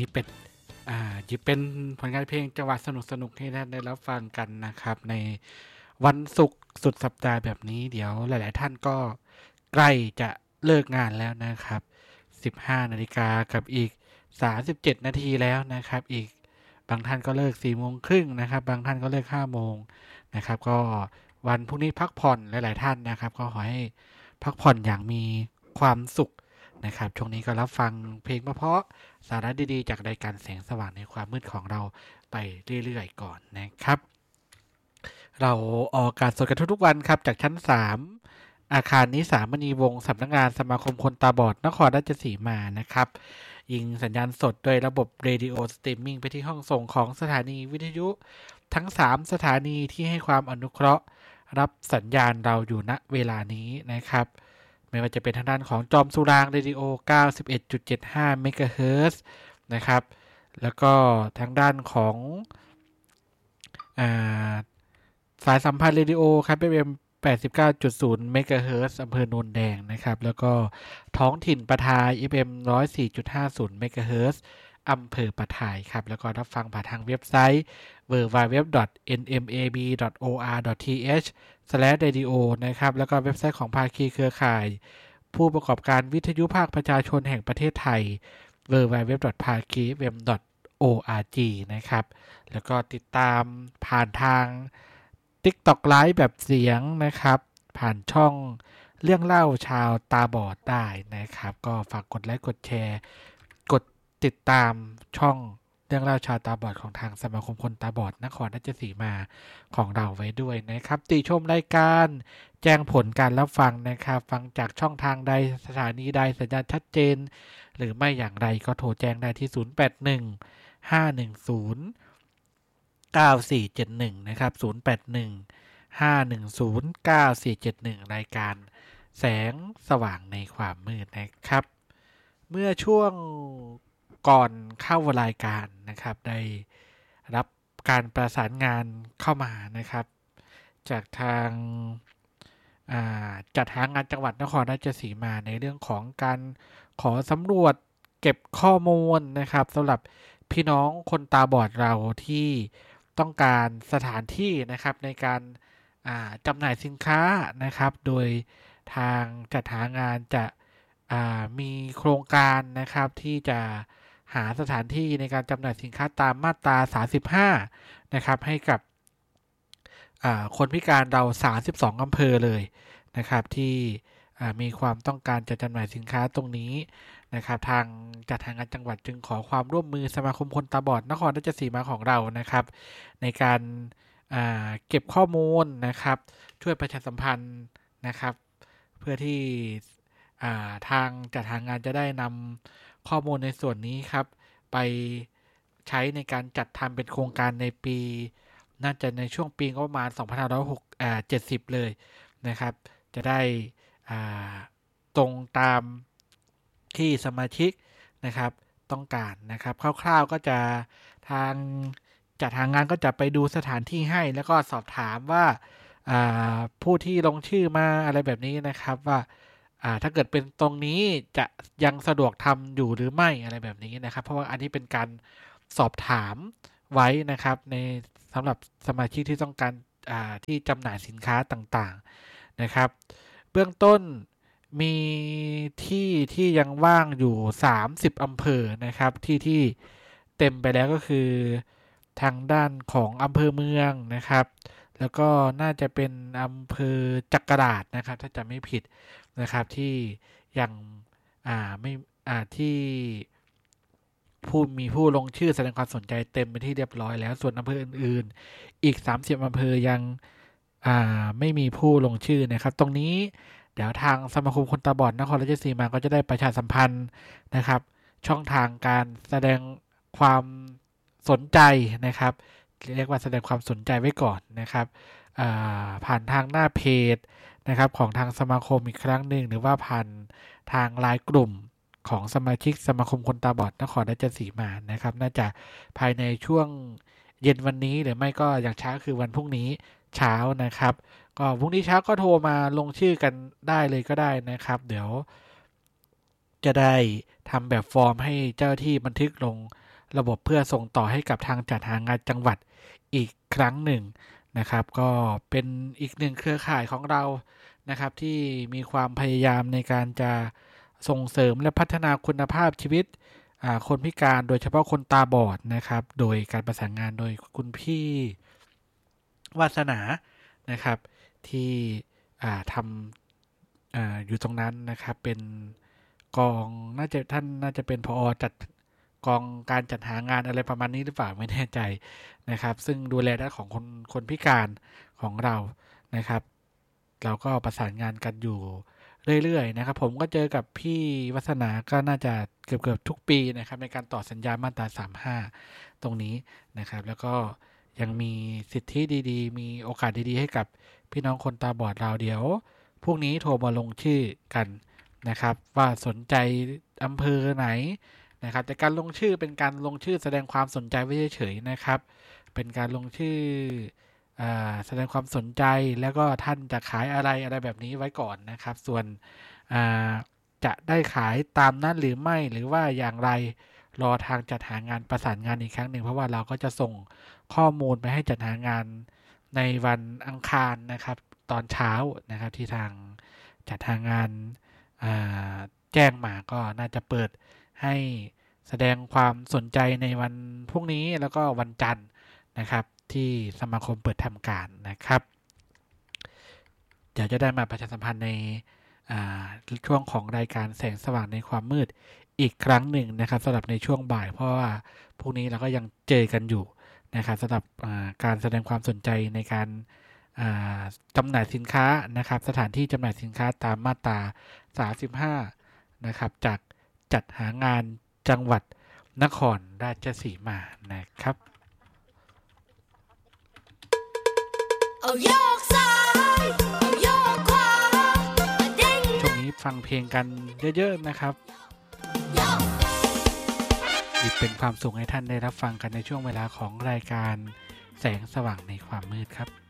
เป็นหยิบเป็นผลงานเพลงจังหวะสนุกๆให้ท่านได้รับฟังกันนะครับในวันศุกร์สุดสัปดาห์แบบนี้เดี๋ยวหลายๆท่านก็ใกล้จะเลิกงานแล้วนะครับ 15 นาฬิกากับอีก37 นาทีแล้วนะครับอีกบางท่านก็เลิก 4 โมงครึ่งนะครับบางท่านก็เลิก 5 โมงนะครับก็วันพรุ่งนี้พักผ่อนหลายๆท่านนะครับก็ขอให้พักผ่อนอย่างมีความสุขนะครับช่วงนี้ก็รับฟังเพลงเพราะๆสาระดีๆจากรายการแสงสว่างในความมืดของเราไปเรื่อยๆก่อนนะครับเราออกอากาศสดกันทุกๆวันครับจากชั้น 3 อาคารนิสามณีวงศ์สำนักงานสมาคมคนตาบอดนครราชสีมานะครับยิงสัญญาณสดโดยระบบเรดิโอสตรีมมิ่งไปที่ห้องส่งของสถานีวิทยุทั้ง 3 สถานีที่ให้ความอนุเคราะห์รับสัญญาณเราอยู่ณเวลานี้นะครับไม่ว่าจะเป็นทางด้านของจอมสุรางเรดิโอ 91.75 เมกะเฮิรตซ์นะครับแล้วก็ทางด้านของสายสัมพันธ์เรดิโอครับ FM 89.0 เมกะเฮิรตซ์อำเภอโนนแดงนะครับแล้วก็ท้องถิ่นปทาย FM 104.50 เมกะเฮิรตซ์อำเภอปทายครับแล้วก็รับฟังผ่านทางเว็บไซต์ www.nmab.or.th/radio นะครับแล้วก็เว็บไซต์ของภาคีเครือข่ายผู้ประกอบการวิทยุภาคประชาชนแห่งประเทศไทย www.phakifm.org นะครับแล้วก็ติดตามผ่านทาง TikTok Live แบบเสียงนะครับผ่านช่องเรื่องเล่าชาวตาบอดได้นะครับก็ฝากกดไลค์กดแชร์กดติดตามช่องเรื่องเล่าชาวตาบอดของทางสมาคมคนตาบอดนครราชสีมาของเราไว้ด้วยนะครับติชมรายการแจ้งผลการรับฟังนะครับฟังจากช่องทางใดสถานีใดสัญญาณชัดเจนหรือไม่อย่างไรก็โทรแจ้งได้ที่ 081-510-9471 นะครับ 081-510-9471 รายการแสงสว่างในความมืดนะครับเมื่อช่วงก่อนเข้ารายการนะครับได้รับการประสานงานเข้ามานะครับจากทางจัดหางานจังหวัดนครราชสีมาในเรื่องของการขอสำรวจเก็บข้อมูลนะครับสำหรับพี่น้องคนตาบอดเราที่ต้องการสถานที่นะครับในการจำหน่ายสินค้านะครับโดยทางจัดหางานจะมีโครงการนะครับที่จะหาสถานที่ในการจำหน่ายสินค้าตามมาตรา35นะครับให้กับคนพิการเรา32อำเภอเลยนะครับที่มีความต้องการจะจำหน่ายสินค้าตรงนี้นะครับทางจัดหางานจังหวัดจึงขอความร่วมมือสมาคมคนตาบอดนครราชสีมาของเรานะครับในการเก็บข้อมูลนะครับช่วยประชาสัมพันธ์นะครับเพื่อที่ทางจัดหางานจะได้นำข้อมูลในส่วนนี้ครับไปใช้ในการจัดทำเป็นโครงการในปีน่าจะในช่วงปีประมาณ2570เลยนะครับจะได้ตรงตามที่สมาชิกนะครับต้องการนะครับคร่าวๆก็จะทางจัดหางานก็จะไปดูสถานที่ให้แล้วก็สอบถามว่าผู้ที่ลงชื่อมาอะไรแบบนี้นะครับว่าถ้าเกิดเป็นตรงนี้จะยังสะดวกทำอยู่หรือไม่อะไรแบบนี้นะครับเพราะว่าอันนี้เป็นการสอบถามไว้นะครับในสำหรับสมาชิกที่ต้องการที่จำหน่ายสินค้าต่างๆนะครับเบื้องต้นมีที่ยังว่างอยู่30อำเภอนะครับที่เต็มไปแล้วก็คือทางด้านของอำเภอเมืองนะครับแล้วก็น่าจะเป็นอำเภอจักราชนะครับถ้าจำไม่ผิดนะครับที่ยังไม่ที่มีผู้ลงชื่อแสดงความสนใจเต็มเป็นที่เรียบร้อยแล้วส่วนอำเภออื่นๆอีก30อำเภอยังไม่มีผู้ลงชื่อนะครับตรงนี้เดี๋ยวทางสมาคมคนตาบอดนครราชสีมาก็จะได้ประชาสัมพันธ์นะครับช่องทางการแสดงความสนใจนะครับเรียกว่าแสดงความสนใจไว้ก่อนนะครับผ่านทางหน้าเพจนะครับของทางสมาคมอีกครั้งหนึ่งหรือว่าผ่านทางไลน์กลุ่มของสมาชิกสมาคมคนตาบอดนครราชสีมานะครับน่าจะภายในช่วงเย็นวันนี้หรือไม่ก็อย่างช้าคือวันพรุ่งนี้เช้านะครับก็พรุ่งนี้เช้าก็โทรมาลงชื่อกันได้เลยก็ได้นะครับเดี๋ยวจะได้ทำแบบฟอร์มให้เจ้าที่บันทึกลงระบบเพื่อส่งต่อให้กับทางจัดหางานจังหวัดอีกครั้งหนึ่งนะครับก็เป็นอีกหนึ่งเครือข่ายของเรานะครับที่มีความพยายามในการจะส่งเสริมและพัฒนาคุณภาพชีวิตคนพิการโดยเฉพาะคนตาบอดนะครับโดยการประสานงานโดยคุณพี่วาสนานะครับที่ทำอยู่ตรงนั้นนะครับเป็นกองท่านน่าจะเป็นผอ.จัดกองการจัดหางานอะไรประมาณนี้หรือเปล่าไม่แน่ใจนะครับซึ่งดูแลด้านของคนพิการของเรานะครับเราก็ประสานงานกันอยู่เรื่อยๆนะครับผมก็เจอกับพี่วัฒนาก็น่าจะเกือบทุกปีนะครับในการต่อสัญญามาตรา35ตรงนี้นะครับแล้วก็ยังมีสิทธิดีๆมีโอกาสดีๆให้กับพี่น้องคนตาบอดเราเดี๋ยวพวกนี้โทรมาลงชื่อกันนะครับว่าสนใจอำเภอไหนนะครับแต่การลงชื่อเป็นการลงชื่อแสดงความสนใจไว้เฉยๆนะครับเป็นการลงชื่อแสดงความสนใจแล้วก็ท่านจะขายอะไรแบบนี้ไว้ก่อนนะครับส่วนจะได้ขายตามนั้นหรือไม่หรือว่าอย่างไรรอทางจัดหางานประสานงานอีกครั้งหนึ่งเพราะว่าเราก็จะส่งข้อมูลไปให้จัดหางานในวันอังคารนะครับตอนเช้านะครับที่ทางจัดหางานแจ้งมาก็น่าจะเปิดให้แสดงความสนใจในวันพรุ่งนี้แล้วก็วันจันทร์นะครับที่สมาคมเปิดทำการนะครับเดี๋ยวจะได้มาประชาสัมพันธ์ในช่วงของรายการแสงสว่างในความมืดอีกครั้งหนึ่งนะครับสำหรับในช่วงบ่ายเพราะว่าพรุ่งนี้เราก็ยังเจอกันอยู่นะครับสำหรับการแสดงความสนใจในการจำหน่ายสินค้านะครับสถานที่จำหน่ายสินค้าตามมาตรา35นะครับจากจัดหางานจังหวัดนครราชสีมานะครับช่วงนี้ฟังเพลงกันเยอะๆนะครับนี่เป็นความสุขให้ท่านได้รับฟังกันในช่วงเวลาของรายการแสงสว่างในความมืดครับ